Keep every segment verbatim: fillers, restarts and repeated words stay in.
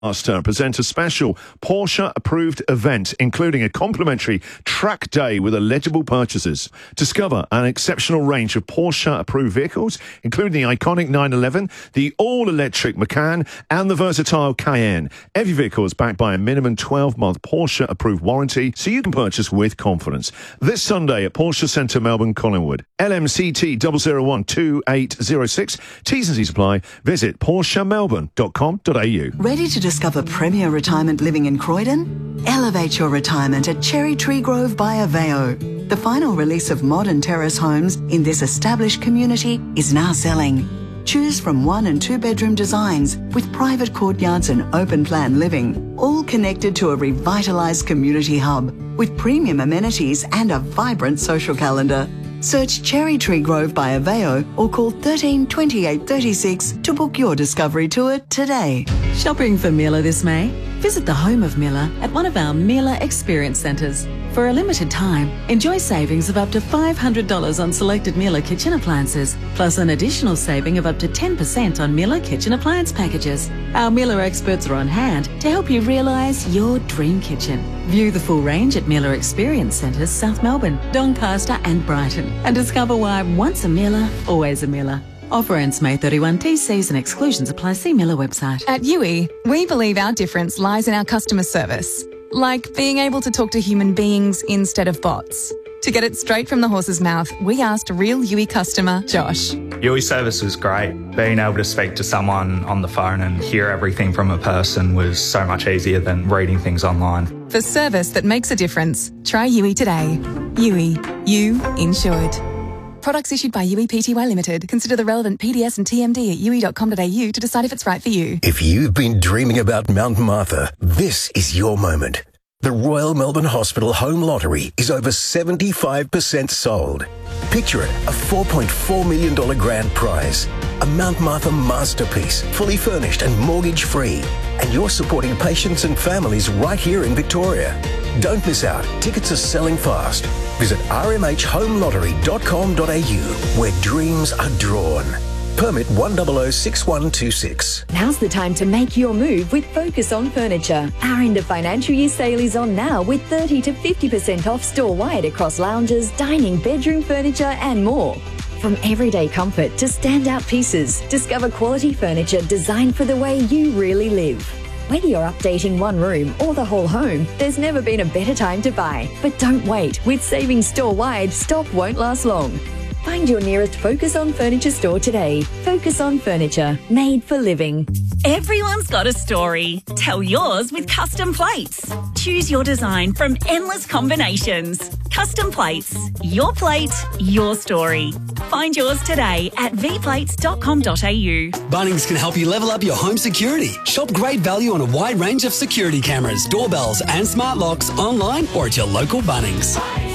Master present a special Porsche-approved event, including a complimentary track day with eligible purchases. Discover an exceptional range of Porsche-approved vehicles, including the iconic nine eleven, the all-electric Macan, and the versatile Cayenne. Every vehicle is backed by a minimum twelve-month Porsche-approved warranty, so you can purchase with confidence. This Sunday at Porsche Centre, Melbourne, Collingwood. L M C T zero zero one two eight zero six. T's and C's apply. Visit Porsche Melbourne dot com dot a u. Ready to discover premier retirement living in Croydon? Elevate your retirement at Cherry Tree Grove by Aveo. The final release of modern terrace homes in this established community is now selling. Choose from one and two bedroom designs with private courtyards and open plan living, all connected to a revitalised community hub with premium amenities and a vibrant social calendar. Search Cherry Tree Grove by Aveo or call thirteen twenty-eight thirty-six to book your discovery tour today. Shopping for Miele this May? Visit the home of Miele at one of our Miele Experience Centres. For a limited time, enjoy savings of up to five hundred dollars on selected Miele kitchen appliances, plus an additional saving of up to ten percent on Miele kitchen appliance packages. Our Miele experts are on hand to help you realise your dream kitchen. View the full range at Miele Experience Centres, South Melbourne, Doncaster and Brighton, and discover why once a Miele, always a Miele. Offer ends May thirty-first. T Cs and exclusions apply. See Miele website. At U I, we believe our difference lies in our customer service. Like being able to talk to human beings instead of bots. To get it straight from the horse's mouth, we asked real U I customer Josh. U I service was great. Being able to speak to someone on the phone and hear everything from a person was so much easier than reading things online. For service that makes a difference, try U I today. U I, you insured. Products issued by U I Pty Limited. Consider the relevant P D S and T M D at u i dot com dot a u to decide if it's right for you. If you've been dreaming about Mount Martha, this is your moment. The Royal Melbourne Hospital Home Lottery is over seventy-five percent sold. Picture it, a four point four million dollars grand prize. A Mount Martha masterpiece, fully furnished and mortgage-free. And you're supporting patients and families right here in Victoria. Don't miss out. Tickets are selling fast. Visit r m h home lottery dot com dot a u, where dreams are drawn. Permit one zero zero six one two six. Now's the time to make your move with Focus on Furniture. Our end of financial year sale is on now with thirty to fifty percent off store-wide across lounges, dining, bedroom furniture and more. From everyday comfort to standout pieces, discover quality furniture designed for the way you really live. Whether you're updating one room or the whole home, there's never been a better time to buy. But don't wait. With savings store-wide, stock won't last long. Find your nearest Focus on Furniture store today. Focus on Furniture, made for living. Everyone's got a story. Tell yours with Custom Plates. Choose your design from endless combinations. Custom Plates. Your plate, your story. Find yours today at v plates dot com dot a u. Bunnings can help you level up your home security. Shop great value on a wide range of security cameras, doorbells and smart locks online or at your local Bunnings.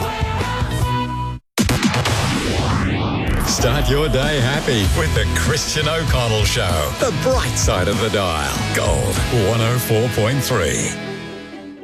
Start your day happy with the Christian O'Connell Show. The bright side of the dial. Gold one oh four point three.